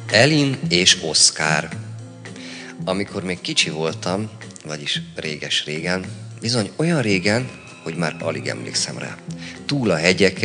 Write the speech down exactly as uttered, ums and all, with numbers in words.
Elin és Oszkár. Amikor még kicsi voltam, vagyis réges-régen, bizony olyan régen, hogy már alig emlékszem rá. Túl a hegyeken,